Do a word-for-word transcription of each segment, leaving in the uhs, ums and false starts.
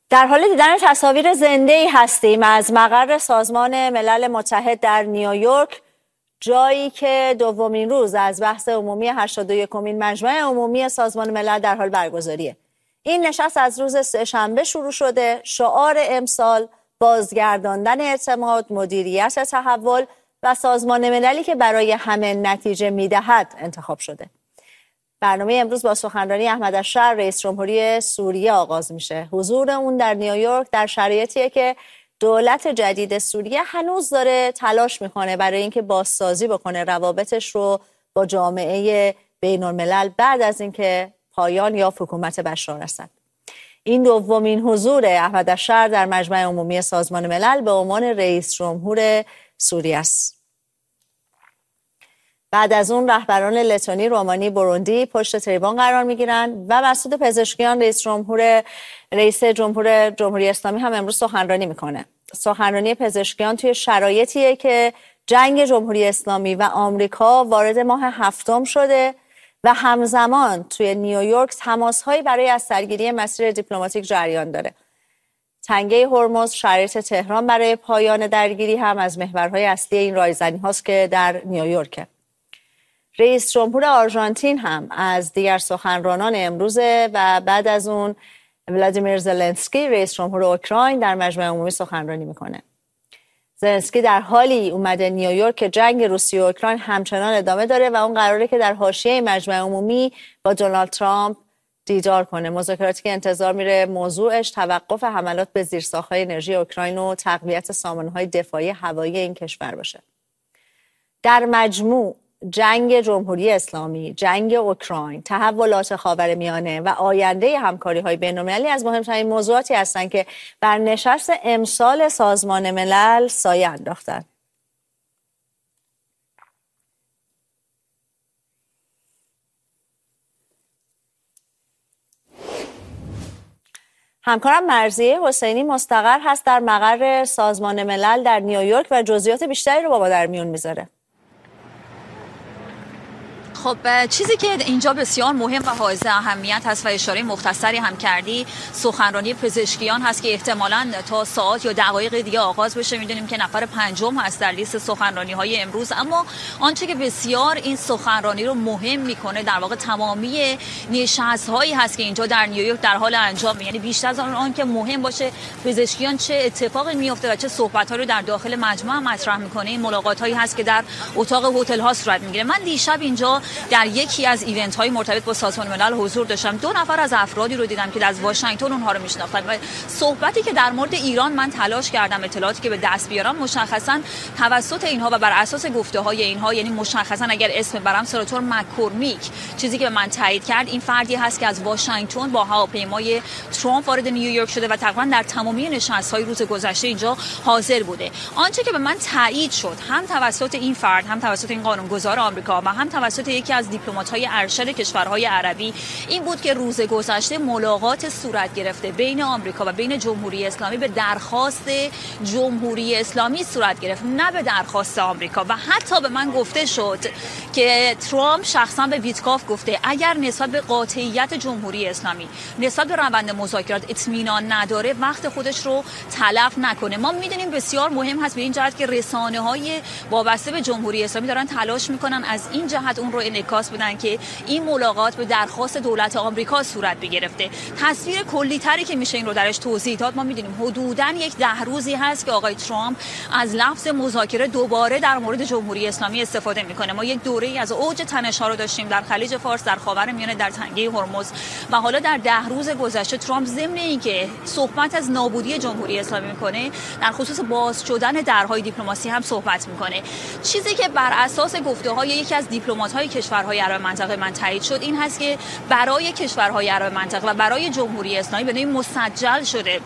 در حال دیدن تصاویر زنده‌ای هستیم از مقر سازمان ملل متحد در نیویورک، جایی که دومین روز از بحث عمومی هشتاد و یکمین مجمع عمومی سازمان ملل در حال برگزاریه. این نشست از روز سه‌شنبه شروع شده. شعار امسال بازگرداندن اعتماد، مدیریت تحول و سازمان مللی که برای همه نتیجه میدهد انتخاب شده. برنامه امروز با سخنرانی احمد الشر رئیس جمهوری سوریه آغاز میشه. حضور اون در نیویورک در شرایطیه که دولت جدید سوریه هنوز داره تلاش میکنه برای اینکه بازسازی بکنه روابطش رو با جامعه بین الملل بعد از اینکه پایان یا حکومت بشار اسد. این دومین حضور احمد الشر در مجمع عمومی سازمان ملل به عنوان رئیس جمهور سوریه است. بعد از اون رهبران لتونی، رومانی، بوروندی پشت تریبان قرار میگیرن و مسعود پزشکیان رئیس جمهور رئیس جمهور جمهوری اسلامی هم امروز سخنرانی میکنه. سخنرانی پزشکیان توی شرایطیه که جنگ جمهوری اسلامی و آمریکا وارد ماه هفتم شده و همزمان توی نیویورک تماس‌هایی برای از سرگیری مسیر دیپلماتیک جریان داره. تنگه هرمز، شرایط تهران برای پایان درگیری هم از محورهای اصلی این رایزنی هاست که در نیویورکه. رئیس جمهور آرژانتین هم از دیگر سخنرانان امروزه و بعد از اون ولادیمیر زلنسکی رئیس جمهور اوکراین در مجمع عمومی سخنرانی میکنه. زلنسکی در حالی اومده نیویورک که جنگ روسیه و اوکراین همچنان ادامه داره و اون قراره که در حاشیه مجمع عمومی با دونالد ترامپ دیدار کنه. مذاکراتی که انتظار میره موضوعش توقف حملات به زیرساخت‌های انرژی اوکراین و تقویت سامانه‌های دفاعی هوایی این کشور باشه. در مجموع جنگ جمهوری اسلامی، جنگ اوکراین، تحولات خاورمیانه و آینده همکاری‌های بین‌المللی از مهمترین موضوعاتی هستند که بر نشست امسال سازمان ملل سایه انداختند. همکارم مرضیه حسینی مستقر هست در مقر سازمان ملل در نیویورک و جزئیات بیشتری رو با ما در میون میذاره. خب چیزی که اینجا بسیار مهم و حائز اهمیت هست و اشاره مختصری هم کردی، سخنرانی پزشکیان هست که احتمالاً تا ساعت یا دقایق دیگه آغاز بشه. میدونیم که نفر پنجم هست در لیست سخنرانی های امروز، اما آنچه که بسیار این سخنرانی رو مهم میکنه در واقع تمامی نشست هایی هست که اینجا در نیویورک در حال انجام، یعنی بیشتر از آن که مهم باشه پزشکیان چه اتفاقی میفته و چه صحبت ها رو در داخل مجمع مطرح میکنه. این ملاقات هایی هست که در اتاق هتل ها صورت میگیره. من دیشب اینجا در یکی از ایونت های مرتبط با سازمان ملل حضور داشتم. دو نفر از افرادی رو دیدم که از واشنگتن اونها رو میشناختن و صحبتی که در مورد ایران من تلاش کردم اطلاعاتی که به دست بیارم مشخصا توسط اینها و بر اساس گفته های اینها، یعنی مشخصا اگر اسم برم سناتور مک‌کورمیک، چیزی که به من تایید کرد این فردی هست که از واشنگتن با هواپیمای ترامپ وارد نیویورک شده و تقریبا در تمامی نشست‌های روز گذشته اینجا حاضر بوده. آنچه که به من تایید شد هم توسط این فرد، هم توسط این قانونگذار آمریکا و هم توسط یکی از دیپلمات‌های ارشد کشورهای عربی این بود که روز گذشته ملاقات صورت گرفته بین آمریکا و بین جمهوری اسلامی به درخواست جمهوری اسلامی صورت گرفت، نه به درخواست آمریکا. و حتی به من گفته شد که ترامپ شخصا به ویتکاف گفته اگر نسبت به قاطعیت جمهوری اسلامی، نسبت به روند مذاکرات اطمینان نداره، وقت خودش رو تلف نکنه. ما میدونیم بسیار مهم هست به این جهت که رسانه‌های وابسته به جمهوری اسلامی دارن تلاش میکنن از این جهت اون رو انعکاس بدن که این ملاقات به درخواست دولت آمریکا صورت بگرفته. تصویر کلی تری که میشه این رو درش توضیح داد، ما میدونیم حدوداً یک ده روزی هست که آقای ترامپ از لفظ مذاکره دوباره در مورد جمهوری اسلامی استفاده میکنه. ما یک دوره‌ای از اوج تنش‌ها رو داشتیم در خلیج فارس، در خاورمیانه، در تنگه هرمز و حالا در ده روز گذشته ترامپ ضمن اینکه صحبت از نابودی جمهوری اسلامی میکنه، در خصوص باز شدن درهای دیپلماسی هم صحبت میکنه. چیزی که بر اساس گفته‌های یکی از دیپلمات‌های کشورهای عرب منطقه من تایید شد این هست که برای کشورهای عرب منطقه و برای جمهوری اسلامی به نوعی مسجل شده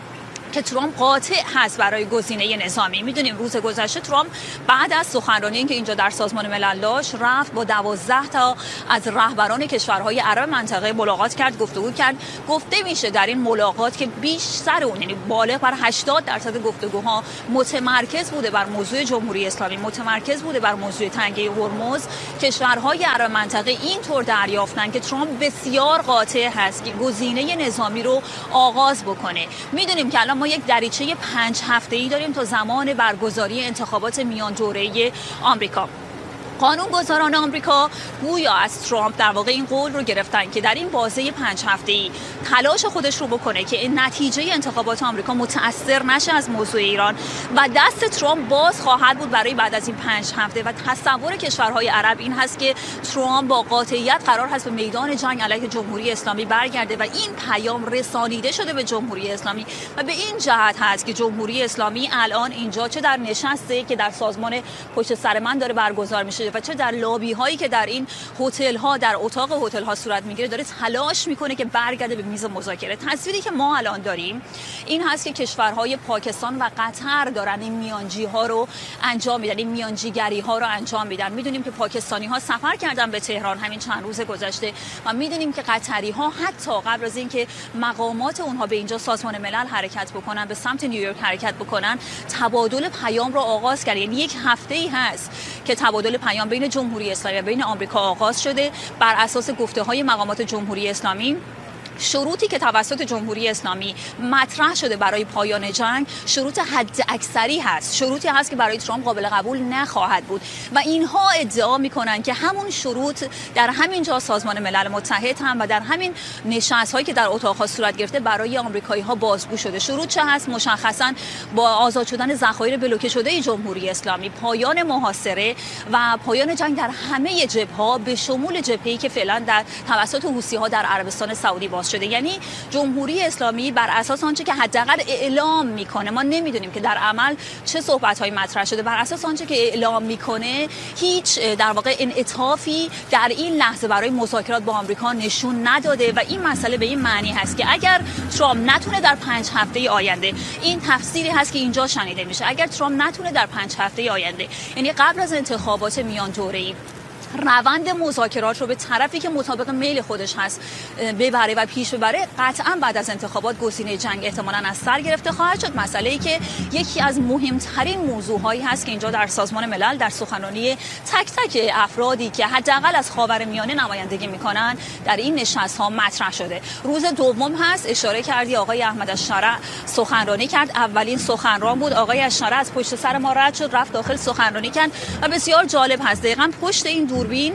که ترامپ قاطع هست برای گزینه نظامی. میدونیم روز گذشته ترامپ بعد از سخنرانی که اینجا در سازمان ملل داشت رفت با دوازده تا از رهبران کشورهای عرب منطقه ملاقات کرد، گفتگو کرد. گفته میشه در این ملاقات که بیشتر اون یعنی بالغ بر هشتاد درصد گفتگوها متمرکز بوده بر موضوع جمهوری اسلامی، متمرکز بوده بر موضوع تنگه هرمز. کشورهای عرب منطقه اینطور دریافتن که ترامپ بسیار قاطع هست که گزینه نظامی رو آغاز بکنه. میدونیم که الان ما یک دریچه پنج هفته‌ای داریم تا زمان برگزاری انتخابات میان دوره‌ای آمریکا. قانونگذاران آمریکا گویا از ترامپ در واقع این قول رو گرفتن که در این بازه پنج هفته‌ای تلاش خودش رو بکنه که نتیجه انتخابات آمریکا متأثر نشه از موضوع ایران و دست ترامپ باز خواهد بود برای بعد از این پنج هفته. و تصور کشورهای عرب این هست که ترامپ با قاطعیت قرار هست به میدان جنگ علیه جمهوری اسلامی برگرده و این پیام رسانیده شده به جمهوری اسلامی و به این جهت هست که جمهوری اسلامی الان اینجا چه در نشسته که در سازمان پشت سر من داره برگزار میشه و چه در لابی هایی که در این هتل ها در اتاق هتل ها صورت میگیره داره تلاش میکنه که برگرده به میز مذاکره. تصویری که ما الان داریم این هست که کشورهای پاکستان و قطر دارن این میانجی ها رو انجام میدن، این میانجیگری ها رو انجام میدن. میدونیم که پاکستانی ها سفر کردن به تهران همین چند روز گذشته و میدونیم که قطری ها حتی قبل از اینکه مقامات اونها به اینجا سازمان ملل حرکت بکنن، به سمت نیویورک حرکت بکنن، تبادل پیام رو آغاز کردن. یعنی یک هفته ای هست که تبادل پیام بین جمهوری اسلامی و بین آمریکا آغاز شده بر اساس گفته‌های مقامات جمهوری اسلامی. شروطی که توسط جمهوری اسلامی مطرح شده برای پایان جنگ شروط حد اکثری هست، شروطی هست که برای ترامپ قابل قبول نخواهد بود و اینها ادعا میکنن که همون شروط در همین جا سازمان ملل متحد هم و در همین نشست‌هایی که در اتاق‌ها صورت گرفته برای آمریکایی‌ها بازگو شده. شروط چه هست؟ مشخصاً با آزاد شدن ذخایر بلوکه شده جمهوری اسلامی، پایان محاصره و پایان جنگ در همه جبهه‌ها به شمول جبهه‌ای که فعلا در توسط حوثی‌ها در عربستان سعودی باز شده. یعنی جمهوری اسلامی بر اساس آنچه که حداقل اعلام میکنه، ما نمیدونیم که در عمل چه صحبت‌هایی مطرح شده، بر اساس آنچه که اعلام میکنه هیچ در واقع انعطافی در این لحظه برای مذاکرات با آمریکا نشون نداده و این مسئله به این معنی هست که اگر ترامپ نتونه در پنج هفته آینده، این تفسیری هست که اینجا شنیده میشه، اگر ترامپ نتونه در پنج هفته آینده یعنی قبل از انتخابات میان دوره‌ای روند مذاکرات رو به طرفی که مطابق میل خودش هست ببره و پیش ببره، قطعا بعد از انتخابات گزینه جنگ احتمالاً از سر گرفته خواهد شد. مسئله‌ای که یکی از مهمترین موضوعهایی هست که اینجا در سازمان ملل در سخنرانی تک تک افرادی که حداقل از خاورمیانه نمایندگی میکنن در این نشست‌ها مطرح شده. روز دوم هست، اشاره کردی آقای احمد الشرع سخنرانی کرد، اولین سخنران بود. آقای الشرع از پشت سر ما رد شد، رفت داخل سخنرانی کرد و بسیار جالب هست. دقیقاً پشت این دوربین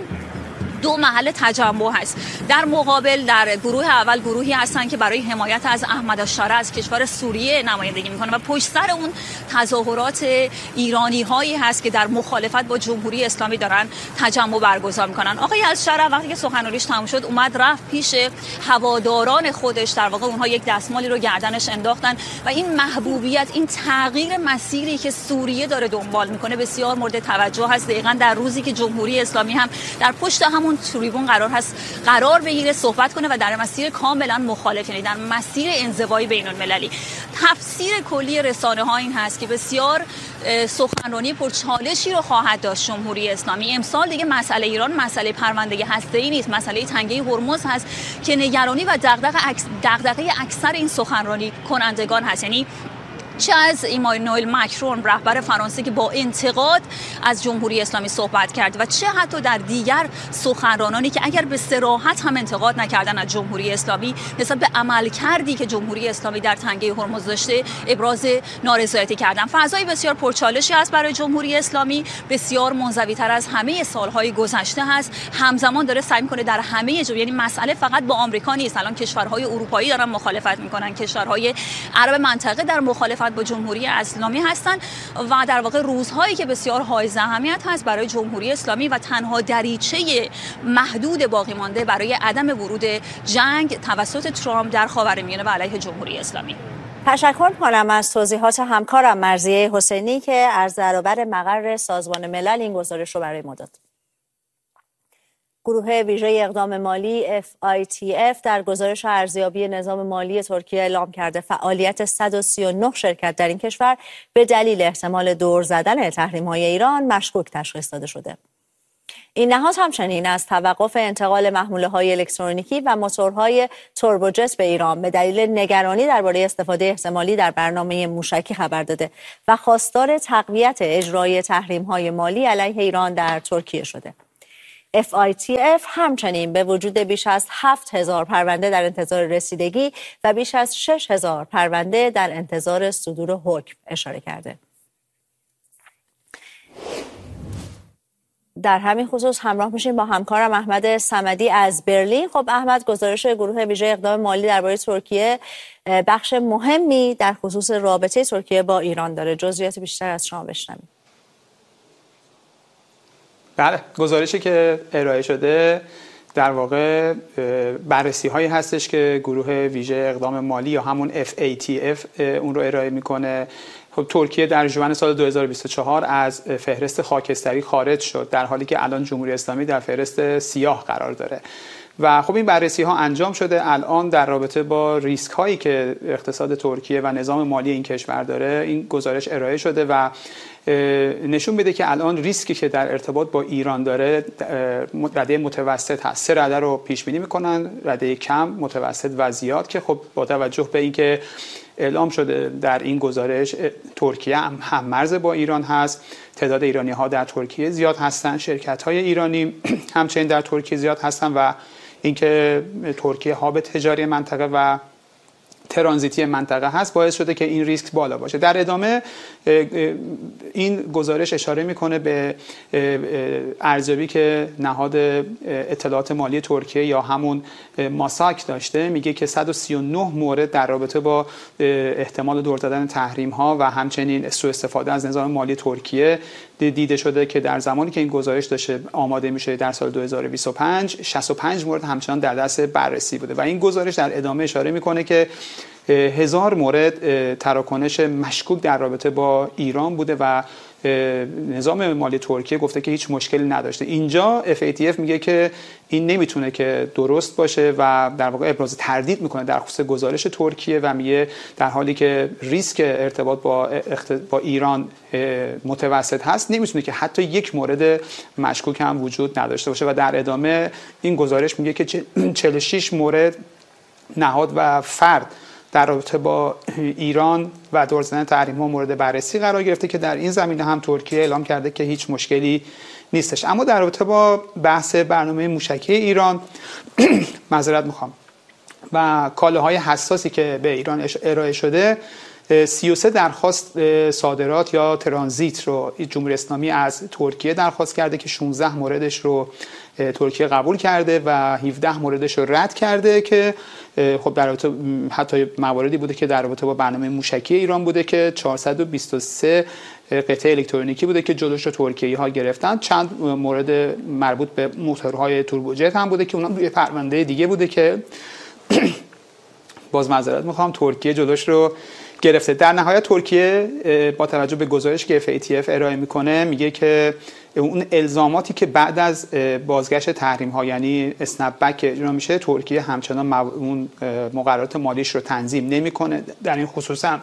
دو محل تجمع هست. در مقابل در گروه اول گروهی هستن که برای حمایت از احمد الشرع از کشور سوریه نمایندگی میکنن و پشت سر اون تظاهرات ایرانی هایی هست که در مخالفت با جمهوری اسلامی دارن تجمع برگزار میکنن. آقای الشرع وقتی که سخنرانیش تموم شد اومد رفت پیش هواداران خودش، در واقع اونها یک دستمالی رو گردنش انداختن و این محبوبیت، این تغییر مسیری که سوریه داره دنبال میکنه بسیار مورد توجه هست. دقیقاً در روزی که جمهوری اسلامی هم در پشت هم اون تریبون قرار هست قرار بگیره صحبت کنه و در مسیر کاملا مخالف، یعنی در مسیر انزوای بین المللی. تفسیر کلی رسانه ها این هست که بسیار سخنرانی پرچالشی رو خواهد داشت جمهوری اسلامی. امسال دیگه مسئله ایران مسئله پرونده هسته‌ای نیست، مسئله تنگه هرمز هست که نگرانی و دغدغه دغدغه اکثر این سخنرانی کنندگان هست. یعنی چه از ایمانوئل ماکرون رهبر فرانسه که با انتقاد از جمهوری اسلامی صحبت کرد و چه حتی در دیگر سخنرانانی که اگر به صراحت هم انتقاد نکردن از جمهوری اسلامی نسبت به عملکردی که جمهوری اسلامی در تنگه هرمز داشته ابراز نارضایتی کردن. فضای بسیار پرچالشی است برای جمهوری اسلامی، بسیار منزوی‌تر از همه سالهای گذشته هست. همزمان داره سعی می‌کنه در همه جا، یعنی مسئله فقط با آمریکا نیست، الان کشورهای اروپایی دارن مخالفت می‌کنن، کشورهای عرب منطقه در مخالفت با جمهوری اسلامی هستند و در واقع روزهایی که بسیار حائز اهمیت هست برای جمهوری اسلامی و تنها دریچه محدود باقی مانده برای عدم ورود جنگ توسط ترامپ در خاورمیانه و علیه جمهوری اسلامی. تشکر می‌کنم از توضیحات همکارم مرضیه حسینی که از برابر مقر سازمان ملل این گزارش رو برای ما داد. گروه ویژه اقدام مالی اف آی تی اف در گزارش ارزیابی نظام مالی ترکیه اعلام کرده فعالیت صد و سی و نه شرکت در این کشور به دلیل احتمال دور زدن تحریم‌های ایران مشکوک تشخیص داده شده. این نهاد همچنین از توقف انتقال محموله‌های الکترونیکی و موتورهای توربوجت به ایران به دلیل نگرانی درباره استفاده احتمالی در برنامه موشکی خبر داده و خواستار تقویت اجرای تحریم‌های مالی علیه ایران در ترکیه شده. اف آی تی اف همچنین به وجود بیش از هفت هزار پرونده در انتظار رسیدگی و بیش از شش هزار پرونده در انتظار صدور حکم اشاره کرده. در همین خصوص همراه میشیم با همکارم احمد صمدی از برلین. خب احمد، گزارش گروه ویژه اقدام مالی درباره ترکیه بخش مهمی در خصوص رابطه ترکیه با ایران داره. جزئیات بیشتر از شما بشنویم. بله، گزارشی که ارائه شده در واقع بررسی هایی هستش که گروه ویژه اقدام مالی یا همون اف ای تی اف اون رو ارائه میکنه. خب ترکیه در ژوئن سال دو هزار و بیست و چهار از فهرست خاکستری خارج شد، در حالی که الان جمهوری اسلامی در فهرست سیاه قرار داره. و خب این بررسی ها انجام شده. الان در رابطه با ریسک هایی که اقتصاد ترکیه و نظام مالی این کشور داره این گزارش ارائه شده و نشون میده که الان ریسکی که در ارتباط با ایران داره رده متوسط هست. سه رده رو پیش بینی میکنن، رده کم، متوسط و زیاد، که خب با توجه به اینکه اعلام شده در این گزارش ترکیه هم, هم مرز با ایران هست، تعداد ایرانی ها در ترکیه زیاد هستن، شرکت های ایرانی همچنین در ترکیه زیاد هستن و اینکه ترکیه هاب تجاری منطقه و ترانزیتی منطقه هست باعث شده که این ریسک بالا باشه. در ادامه این گزارش اشاره میکنه به ارزیابی که نهاد اطلاعات مالی ترکیه یا همون ماساک داشته. میگه که صد و سی و نه مورد در رابطه با احتمال دور زدن تحریم ها و همچنین سوء استفاده از نظام مالی ترکیه دیده شده که در زمانی که این گزارش داشته آماده میشه در سال دو هزار و بیست و پنج شصت و پنج مورد همچنان در دست بررسی بوده و این گزارش در ادامه اشاره میکنه که هزار مورد تراکنش مشکوک در رابطه با ایران بوده و نظام مالی ترکیه گفته که هیچ مشکلی نداشته. اینجا اف ای تی اف میگه که این نمیتونه که درست باشه و در واقع ابراز تردید میکنه در خصوص گزارش ترکیه و میگه در حالی که ریسک ارتباط با با ایران متوسط هست نمیتونه که حتی یک مورد مشکوک هم وجود نداشته باشه و در ادامه این گزارش میگه که چهل و شش مورد نهاد و فرد در رابطه با ایران و دور زدن تحریم‌ها مورد بررسی قرار گرفته که در این زمینه هم ترکیه اعلام کرده که هیچ مشکلی نیستش. اما در رابطه با بحث برنامه موشکی ایران معذرت میخوام و کالاهای حساسی که به ایران ارائه شده، سی و سه درخواست صادرات یا ترانزیت رو جمهوری اسلامی از ترکیه درخواست کرده که شانزده موردش رو ترکیه قبول کرده و هفده موردش رو رد کرده که خب در رابطه حتی مواردی بوده که در رابطه با برنامه موشکی ایران بوده که چهارصد و بیست و سه قطعه الکترونیکی بوده که جلوش رو ترکیه‌ای ها گرفتن. چند مورد مربوط به موتورهای توربوجت هم بوده که اونم روی پرونده دیگه بوده که باز معذرت میخوام ترکیه جلوش رو گرفته. در نهایت ترکیه با توجه به گزارش که اف ای تی اف ارائه میکنه میگه که اون الزاماتی که بعد از بازگشت تحریم ها یعنی اسنپ بک اجرا میشه ترکیه همچنان اون مقررات مالیش رو تنظیم نمیکنه. در این خصوص هم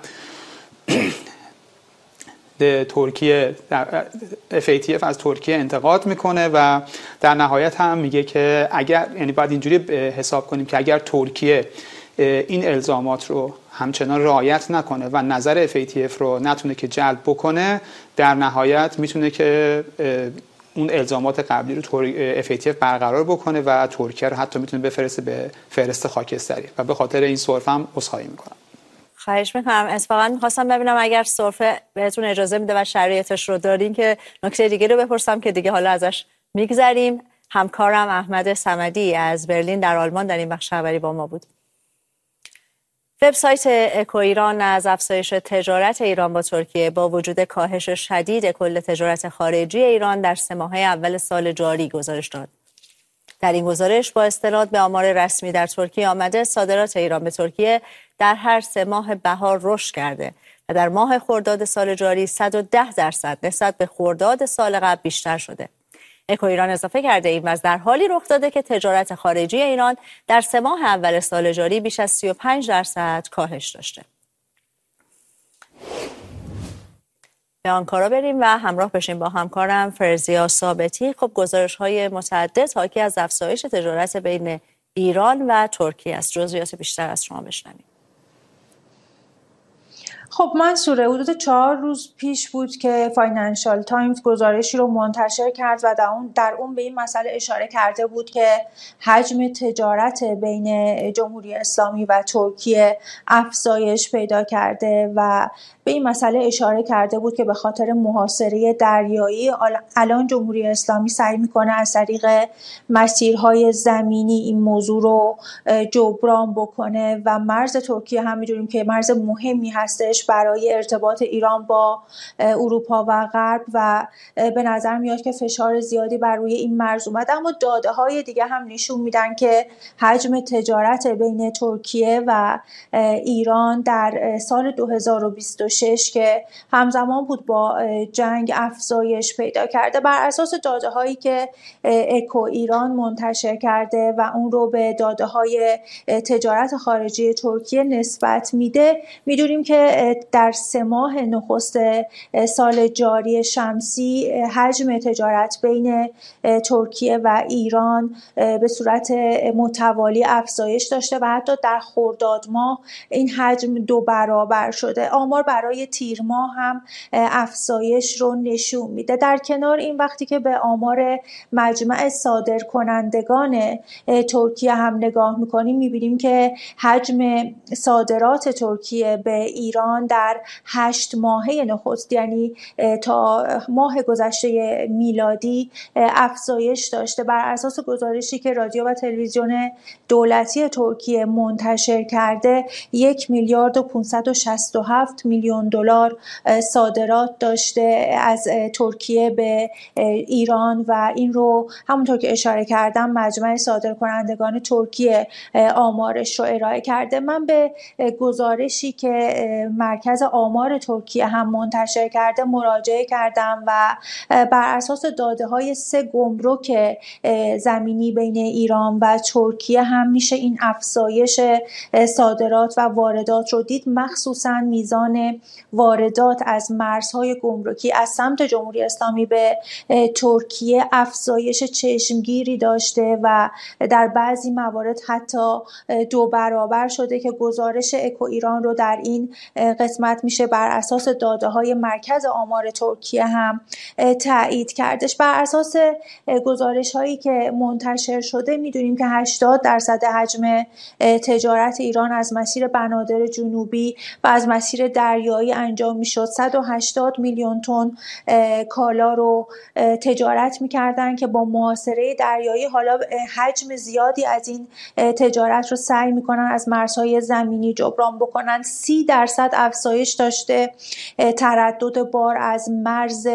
ترکیه اف ای تی اف از ترکیه انتقاد میکنه و در نهایت هم میگه که اگر یعنی باید اینجوری حساب کنیم که اگر ترکیه این الزامات رو همچنان رعایت نکنه و نظر اف ای تی اف رو نتونه که جلب بکنه در نهایت میتونه که اون الزامات قبلی رو اف ای تی اف برقرار بکنه و ترکیه رو حتی میتونه بفرسته به فهرست خاکستری و به خاطر این سرفه هم عذرخواهی میکنم. خواهش میکنم. اتفاقا میخواستم ببینم اگر سرفه بهتون اجازه میده و شرایطش رو دارین که نکته دیگه رو بپرسم که دیگه حالا ازش میگذریم. همکارم احمد صمدی از برلین در آلمان در این بخش خبری با ما بود. وبسایت اکو ایران از افزایش تجارت ایران با ترکیه با وجود کاهش شدید کل تجارت خارجی ایران در سه ماهه اول سال جاری گزارش داد. در این گزارش با استناد به آمار رسمی در ترکیه آمده صادرات ایران به ترکیه در هر سه ماه بهار رشد کرده و در ماه خرداد سال جاری صد و ده درصد نسبت به خرداد سال قبل بیشتر شده. اکو ایران اضافه کرده این وضع در حالی رخ داده که تجارت خارجی ایران در سه ماه اول سال جاری بیش از سی و پنج درصد کاهش داشته. به آنکارا بریم و همراه بشیم با همکارم فرزیا ثابتی. خب گزارش‌های متعدد حاکی از افزایش تجارت بین ایران و ترکیه است. جزئیات بیشتر از شما بشنویم. خب منصوره، حدود چهار روز پیش بود که فاینانشال تایمز گزارشی رو منتشر کرد و در اون در اون به این مسئله اشاره کرده بود که حجم تجارت بین جمهوری اسلامی و ترکیه افزایش پیدا کرده و به این مسئله اشاره کرده بود که به خاطر محاصره دریایی الان جمهوری اسلامی سعی میکنه از طریق مسیرهای زمینی این موضوع رو جبران بکنه و مرز ترکیه هم می‌دونیم که مرز مهمی هستش برای ارتباط ایران با اروپا و غرب و به نظر میاد که فشار زیادی بر روی این مرز اومده. اما داده‌های دیگه هم نشون میدن که حجم تجارت بین ترکیه و ایران در سال دو هزار و بیست و شش که همزمان بود با جنگ افزایش پیدا کرده. بر اساس داده‌هایی که اکو ایران منتشر کرده و اون رو به داده‌های تجارت خارجی ترکیه نسبت میده، میدونیم که در سه ماه نخست سال جاری شمسی حجم تجارت بین ترکیه و ایران به صورت متوالی افزایش داشته و حتی در خرداد ماه این حجم دو برابر شده. آمار برای تیر ماه هم افزایش رو نشون میده. در کنار این، وقتی که به آمار مجمع صادرکنندگان ترکیه هم نگاه میکنیم، میبینیم که حجم صادرات ترکیه به ایران در هشت ماهه نخست، یعنی تا ماه گذشته میلادی، افزایش داشته. بر اساس گزارشی که رادیو و تلویزیون دولتی ترکیه منتشر کرده، یک میلیارد و پانصد و شصت و هفت میلیون دلار صادرات داشته از ترکیه به ایران و این رو همونطور که اشاره کردم مجمع صادرکنندگان ترکیه آمارش رو ارائه کرده. من به گزارشی که مرکز آمار ترکیه هم منتشر کرده مراجعه کردم و بر اساس داده‌های سه گمرک زمینی بین ایران و ترکیه هم میشه این افزایش صادرات و واردات رو دید. مخصوصاً میزان واردات از مرزهای گمرکی از سمت جمهوری اسلامی به ترکیه افزایش چشمگیری داشته و در بعضی موارد حتی دو برابر شده که گزارش اکو ایران رو در این قسمت میشه بر اساس داده‌های مرکز آمار ترکیه هم تایید کردش. بر اساس گزارش‌هایی که منتشر شده میدونیم که هشتاد درصد حجم تجارت ایران از مسیر بنادر جنوبی و از مسیر دریایی انجام میشد. صد و هشتاد میلیون تن کالا رو تجارت میکردن که با محاصره دریایی حالا حجم زیادی از این تجارت رو سعی میکنن از مرزهای زمینی جبران بکنن. سی درصد افزایش داشته تردد بار از مرز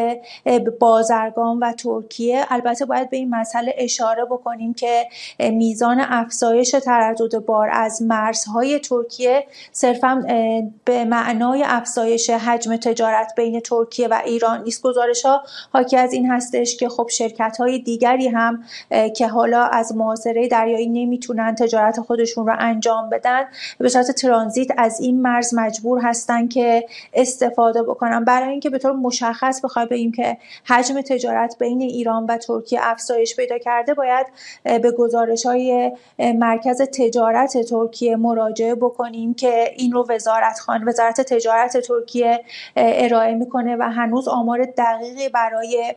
بازرگان و ترکیه. البته باید به این مسئله اشاره بکنیم که میزان افزایش تردد بار از مرزهای ترکیه صرفا به معنای افزایش حجم تجارت بین ترکیه و ایران نیست. گزارش‌ها حاکی از این هستش که خب شرکت‌های دیگری هم که حالا از محاصره دریایی نمیتونن تجارت خودشون رو انجام بدن، به صورت ترانزیت از این مرز مجبور هستن که استفاده بکنن. برای اینکه به طور مشخص بخوایم بگیم که حجم تجارت بین ایران و ترکیه افزایش پیدا کرده، باید به گزارش‌های مرکز تجارت ترکیه مراجعه بکنیم که این رو وزارت خان وزارت تجارت ترکیه ارائه میکنه و هنوز آمار دقیقی برای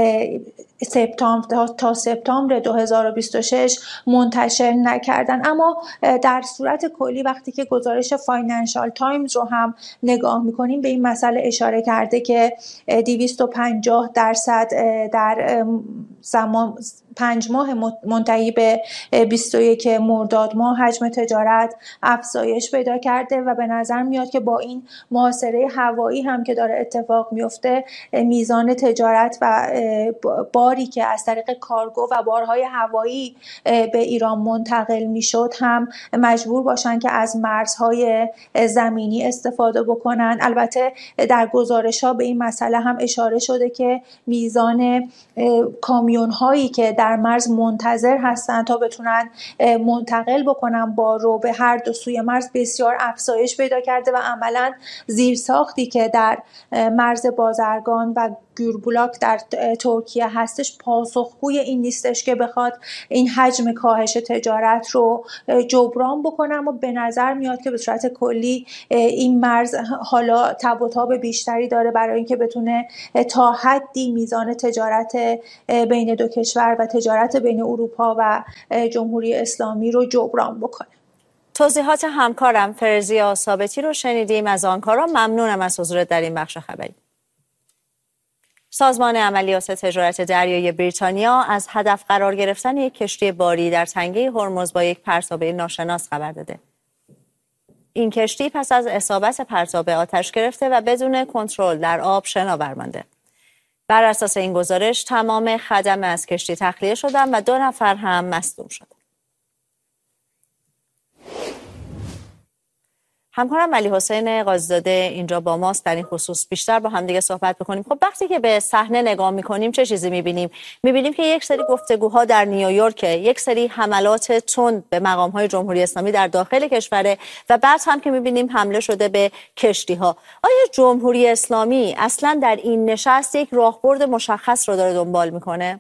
سپتامبر تا سپتامبر دو هزار و بیست و شش منتشر نکردن. اما در صورت کلی وقتی که گزارش فاینانشال تایمز رو هم نگاه میکنیم به این مسئله اشاره کرده که دویست و پنجاه درصد در زمان پنج ماه منتهی به بیست و یک مرداد ماه حجم تجارت افزایش پیدا کرده و به نظر میاد که با این محاصره هوایی هم که داره اتفاق میفته، میزان تجارت و باری که از طریق کارگو و بارهای هوایی به ایران منتقل میشد هم مجبور باشن که از مرزهای زمینی استفاده بکنن. البته در گزارش ها به این مسئله هم اشاره شده که میزان کامیون کامیون هایی که در مرز منتظر هستن تا بتونن منتقل بکنن بارو به هر دو سوی مرز بسیار افزایش پیدا کرده و عملاً زیرساختی که در مرز بازرگان و گوربولاک در ترکیه هستش پاسخگوی این نیستش که بخواد این حجم کاهش تجارت رو جبران بکنه، اما به نظر میاد که به صورت کلی این مرز حالا تب و تاب بیشتری داره برای اینکه بتونه تا حدی میزان تجارت بین دو کشور و تجارت بین اروپا و جمهوری اسلامی رو جبران بکنه. توضیحات همکارم فرزیا ثابتی رو شنیدیم از آنکارا. ممنونم از حضورت در این بخش خبری. سازمان عملیات تجارت دریایی بریتانیا از هدف قرار گرفتن یک کشتی باری در تنگه هرمز با یک پرتابه ناشناس خبر داده. این کشتی پس از اصابت پرتابه آتش گرفته و بدون کنترل در آب شناور مانده. بر اساس این گزارش تمام خدم از کشتی تخلیه شدند و دو نفر هم مصدوم شدند. همکارم علی حسین قاضی‌زاده اینجا با ماست در این خصوص بیشتر با هم دیگه صحبت بکنیم. خب وقتی که به صحنه نگاه می‌کنیم چه چیزی می‌بینیم؟ می‌بینیم که یک سری گفتگوها در نیویورک، یک سری حملات تند به مقام‌های جمهوری اسلامی در داخل کشور و بعد هم که می‌بینیم حمله شده به کشتی‌ها. آیا جمهوری اسلامی اصلاً در این نشست یک راهبرد مشخص رو داره دنبال می‌کنه؟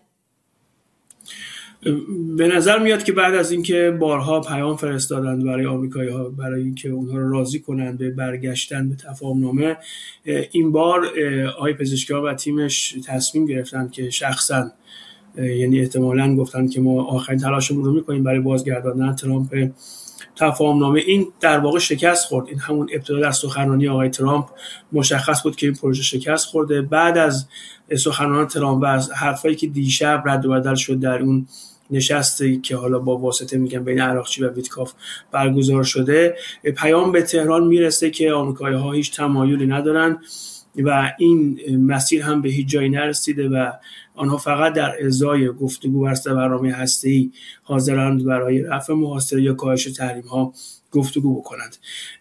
به نظر میاد که بعد از اینکه بارها پیام فرستادند برای آمریکایی‌ها برای اینکه اونها رو راضی کنند به برگشتن به تفاهم‌نامه، این بار آقای پزشکیان و تیمش تصمیم گرفتن که شخصا، یعنی احتمالاً گفتن که ما آخرین تلاشمون رو می‌کنیم برای بازگرداندن ترامپ به تفاهم‌نامه. این در واقع شکست خورد. این همون ابتدا در سخنرانی آقای ترامپ مشخص بود که این پروژه شکست خورده. بعد از سخنرانی ترامپ و از حرفایی که دیشب رد و بدل شد در اون نشستی که حالا با واسطه میگن بین عراقچی و ویتکاف برگزار شده، پیام به تهران میرسه که آمریکایی‌ها هیچ تمایلی ندارن و این مسیر هم به هیچ جایی نرسیده و آنها فقط در ازای گفتگو بر سر برنامه هسته‌ای حاضرند برای رفع محاصره یا کاهش تحریم‌ها گفتگو بکنند.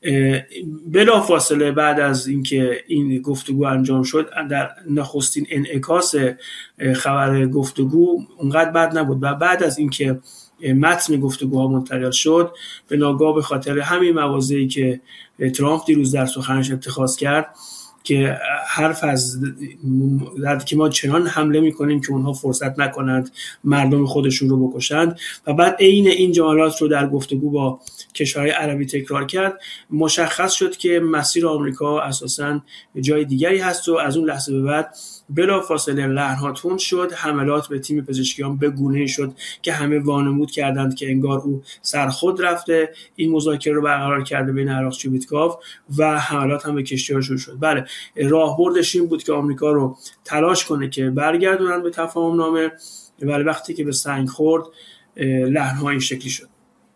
بلافاصله بعد از اینکه این گفتگو انجام شد، در نخستین انعکاس خبر گفتگو اونقدر بد نبود و بعد از اینکه متن گفتگوها منتقل شد، به ناگاه به خاطر همین مواضعی که ترامپ دیروز در سخنش اتخاذ کرد که حرف از که ما چنان حمله میکنیم که اونها فرصت نکنند مردم خودشون رو بکشند و بعد عین این جملات رو در گفتگو با کشورهای عربی تکرار کرد، مشخص شد که مسیر آمریکا اساساً جای دیگری هست و از اون لحظه به بعد بلافاصله لحن‌ها تند شد. حملات به تیم پزشکیان به گونه‌ای شد که همه وانمود کردند که انگار او سرخود رفته این مذاکره رو برقرار کرده بین عراقچی و ویتکاف و حملات هم به کشتی‌ها شروع شد. بله، راهبردش این بود که آمریکا رو تلاش کنه که برگردونن به تفاهم‌نامه، ولی وقتی که به سنگ خورد لحن‌ها این شکلی شد.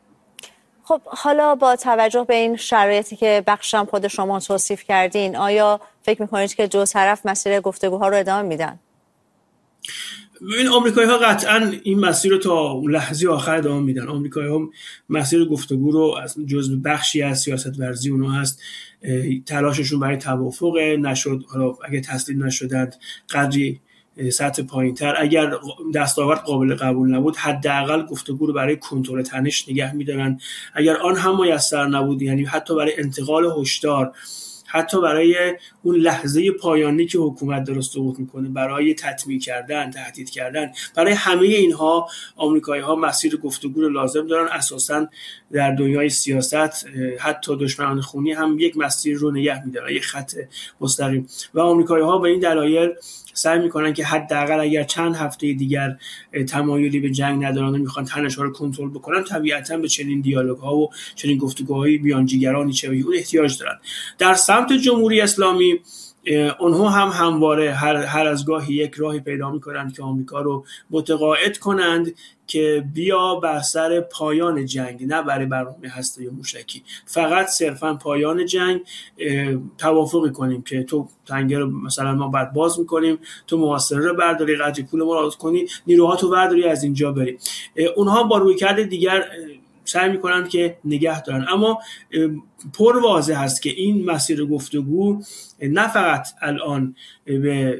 خب حالا با توجه به این شرایطی که بخشم خود شما توصیف کردین، آیا فکر میکنید که دو طرف مسیر گفتگوها رو ادامه میدن؟ ببین، آمریکایی‌ها قطعاً این مسیر رو تا لحظه آخر ادامه میدن. آمریکایی‌ها مسیر گفتگو رو از جزء بخشی از سیاست ورزی اونها هست. تلاششون برای توافق نشد، حالا اگه تسلیم نشدند قدری سطح پایین‌تر، اگر دستاورد قابل قبول نبود حداقل گفتگو رو برای کنترل تنش نگه می‌دارن. اگر آن هم میسر نبود، یعنی حتی برای انتقال هشدار، حتی برای اون لحظه پایانی که حکومت داره سقوط میکنه، برای تطمیع کردن، تهدید کردن، برای همه اینها آمریکایی‌ها مسیر گفتگو رو لازم دارن. اساساً در دنیای سیاست حتی دشمنان خونی هم یک مسیر رو نگه میدارن، یک خط مستقیم، و آمریکایی‌ها به این دلایل سعی میکنن که حداقل اگر چند هفته دیگر تمایلی به جنگ ندارن و میخوان تنش‌ها رو کنترل بکنن، طبیعتاً به چنین دیالوگ‌ها و چنین گفتگوهای میانجیگرانی چه اون احتیاج دارن. در سمت جمهوری اسلامی اونها هم همواره هر, هر از گاهی یک راهی پیدا میکنند که آمریکا رو متقاعد کنند که بیا بر سر پایان جنگ، نه برای برنامه هسته یا موشکی، فقط صرفا پایان جنگ توافقی کنیم که تو تنگه رو مثلا ما بعد باز میکنیم، تو محاصره رو برداری، قدری پول ما رو کنی، نیروهاتو برداری از اینجا بری. اونها با رویکرد دیگر سعی میکنند که نگه دارن، اما پر واضح هست که این مسیر گفتگو نه فقط الان به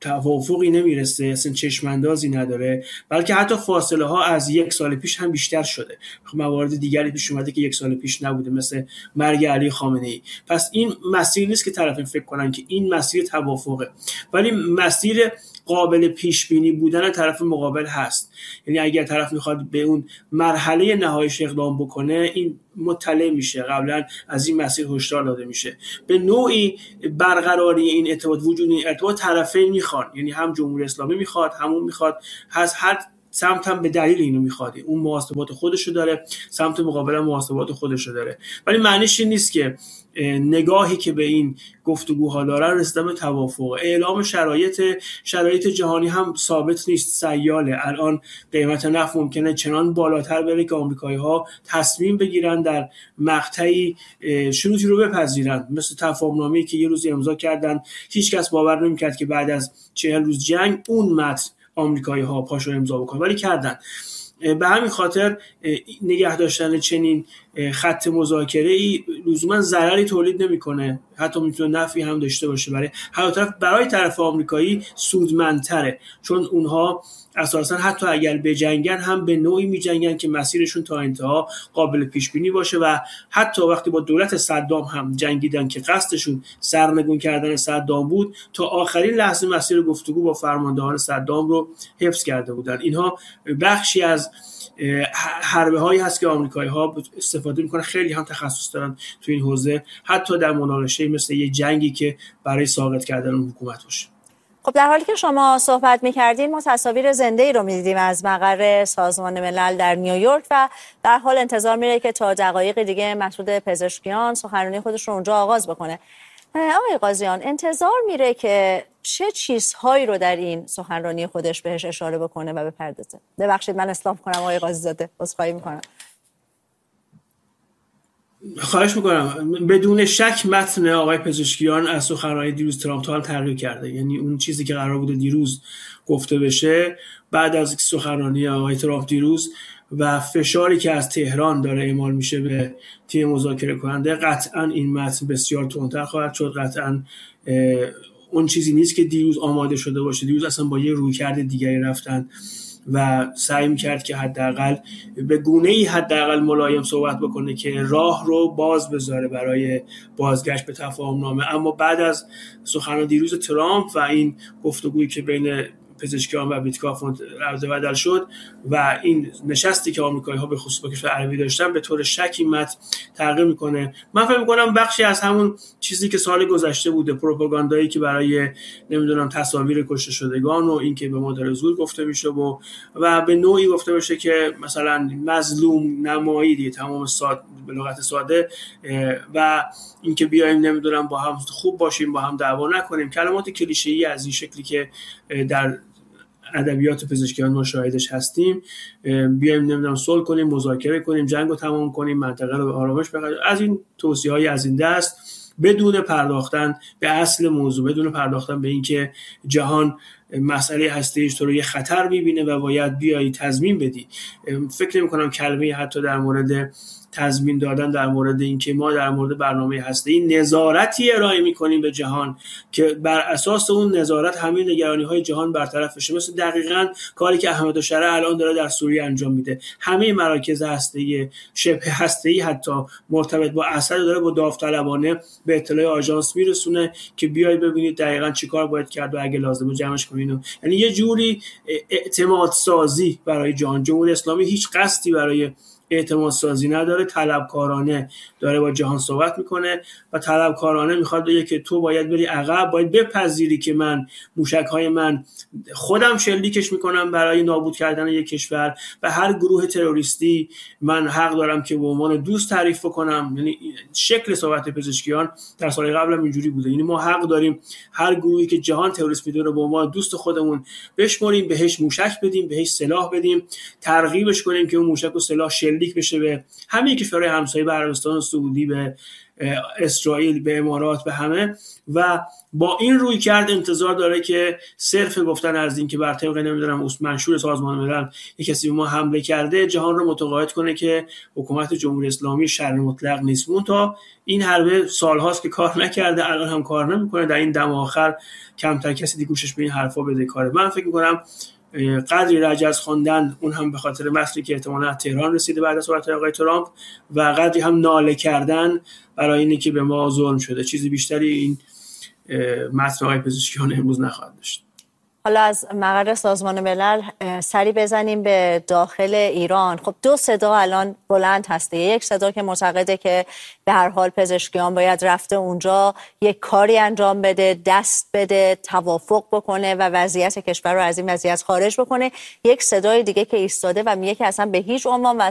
توافقی نمیرسه، اصلا چشماندازی نداره، بلکه حتی فاصله ها از یک سال پیش هم بیشتر شده. موارد دیگری پیش اومده که یک سال پیش نبوده، مثل مرگ علی خامنه ای. پس این مسیر نیست که طرفین فکر کنن که این مسیر توافقه، ولی مسیر قابل پیش بینی بودن طرف مقابل هست. یعنی اگر طرف میخواد به اون مرحله نهاییش اقدام بکنه، این مطلع میشه، قبلا از این مسیر هشدار داده میشه. به نوعی برقراری این ارتباط وجود این ارتباط طرفین میخوان، یعنی هم جمهوری اسلامی میخواد، همون میخواد، از هر سمت هم به دلیل اینو میخواد، اون محاسبات خودشو داره، سمت مقابل هم محاسبات خودشو داره. ولی معنیش این نیست که نگاهی که به این گفتگوها دارن رسیدن به توافق. اعلام شرایط شرایط جهانی هم ثابت نیست، سیاله. الان قیمت نفت ممکنه چنان بالاتر بره که آمریکایی‌ها تصمیم بگیرن در مقطعی شروطی رو بپذیرن، مثل تفاهم‌نامه‌ای که یه روزی امضا کردن، هیچ کس باور نمی‌کرد که بعد از چهل روز جنگ اون متن آمریکایی‌ها پاشو امضا بکنن، ولی کردن. به همین خاطر نگه داشتن چنین خط مذاکره‌ای لزوما ضرری تولید نمی‌کنه، حتی میتونه نفعی هم داشته باشه برای هر طرف. برای طرف آمریکایی سودمندتره، چون اونها اساسا حتی اگر بجنگن هم به نوعی میجنگن که مسیرشون تا انتها قابل پیش بینی باشه، و حتی وقتی با دولت صدام هم جنگیدن که قصدشون سرنگون کردن صدام بود، تا آخرین لحظه مسیر گفتگو با فرماندهان صدام رو حفظ کرده بودن. اینها بخشی از حربه هایی هست که آمریکایی ها استفاده میکنن، خیلی هم تخصص دارن تو این حوزه، حتی در مناقشه مثل یه جنگی که برای ساقط کردن اون حکومت باشه. خب در حالی که شما صحبت می‌کردین، ما تصاویر زنده‌ای رو می‌دیدیم از مقر سازمان ملل در نیویورک و در حال انتظار میره که تا دقایق دیگه مسعود پزشکیان سخنرانی خودش رو اونجا آغاز بکنه. آقای قاضیان، انتظار میره که چه چیزهایی رو در این سخنرانی خودش بهش اشاره بکنه و بپردازه؟ ببخشید من اصلاح کنم آقای قاضی‌زاده، عذرخواهی می‌کنم. خواهش میکنم. بدون شک متن آقای پزشکیان از سخنرانی دیروز ترامپ تا هم تغییر کرده. یعنی اون چیزی که قرار بوده دیروز گفته بشه بعد از سخنرانی آقای ترامپ دیروز و فشاری که از تهران داره اعمال میشه به تیم مذاکره کننده، قطعا این متن بسیار تندتر خواهد شد. قطعا اون چیزی نیست که دیروز آماده شده باشه. دیروز اصلا با یه رویکرد دیگری رفتن و سعی می‌کرد که حداقل به گونه‌ای حداقل ملایم صحبت بکنه که راه رو باز بذاره برای بازگشت به تفاهم‌نامه. اما بعد از سخنرانی دیروز ترامپ و این گفتگویی که بین پزشکیان و ویتکاف رد و بدل شد و این نشستی که آمریکایی‌ها به خصوص با کشور عربی داشتن، به طور شکی متن تغییر میکنه. من فکر می‌کنم بخشی از همون چیزی که سال گذشته بوده، پروپاگاندایی که برای نمیدونم تصاویر کشته شدگان و این که به مادر زور گفته میشه و و به نوعی گفته بشه که مثلا مظلوم نمایی دیگه، تمام ساده به لغت ساده، و اینکه بیایم نمیدونم با هم خوب باشیم، با هم دعوا نکنیم، کلمات کلیشه‌ای از این شکلی که در ادبیات پزشکیان ما شاهدش هستیم، بیایم نمیدونم صلح کنیم، مذاکره کنیم، جنگ رو تمام کنیم، منطقه رو به آرامش ببریم، از این توصیه‌های از این دست، بدون پرداختن به اصل موضوع، بدون پرداختن به اینکه جهان مسئله هسته‌ایش تو رو یه خطر می‌بینه و باید بیایی تضمین بدی. فکر نمی‌کنم کلمه حتی در مورد تضمین دادن، در مورد اینکه ما در مورد برنامه هسته‌ای نظارتی ارائه می‌کنیم به جهان که بر اساس اون نظارت همه نگرانی‌های جهان برطرف بشه، مثل دقیقاً کاری که احمدالشرع الان داره در سوریه انجام میده. همه مراکز هسته‌ای، شبه هسته‌ای، حتی مرتبط با اسد داره با داوطلبانه به اطلاع آژانس میرسونه که بیاید ببینید دقیقاً چیکار باید کرد و اگه لازمه جمعش کنین. یعنی یه جوری اعتماد سازی برای جهان. جمهوری اسلامی هیچ قصدی برای اعتماد سازی نداره، طلبکارانه داره با جهان صحبت میکنه و طلبکارانه میخواد بگه که تو باید بری عقب، باید بپذیری که من موشک‌های من خودم شلیکش میکنم برای نابود کردن یک کشور و هر گروه تروریستی من حق دارم که به عنوان دوست تعریف کنم. یعنی شکل صحبت پزشکیان در سال قبل هم اینجوری بوده، یعنی ما حق داریم هر گروهی که جهان تروریست میدونه به عنوان دوست خودمون بشمریم، بهش موشک بدیم، بهش سلاح بدیم، ترغیبش کنیم که اون موشک و سلاح شلیک بشه به همه کشورهای همسایه، به عربستان سعودی، به اسرائیل، به امارات، به همه، و با این روی کرد انتظار داره که صرف گفتن از این که بر طبق نمیدونم منشور سازمان ملل یک کسی به ما حمله کرده جهان رو متقاعد کنه که حکومت جمهوری اسلامی شر مطلق نیست. مون تا این حربه سالهاست که کار نکرده، الان هم کار نمیکنه، در این دم آخر کمتر کسی دیگه گوشش به این حرفا بده کاره. من فکر میکنم قدری رجز خواندن، اون هم به خاطر مسئله که احتمالاً تهران رسیده بعد از صحبت آقای ترامپ، و قدری هم ناله کردن برای اینکه که به ما ظلم شده. چیزی بیشتری این متن آقای پزشکیان امروز نخواهد داشت. حالا از مقر سازمان ملل سری بزنیم به داخل ایران. خب دو صدا الان بلند هسته. یک صدا که معتقده که به هر حال پزشکیان باید رفته اونجا یک کاری انجام بده، دست بده، توافق بکنه و وضعیت کشور رو از این وضعیت خارج بکنه. یک صدای دیگه که ایستاده و میگه که اصلا به هیچ عنوان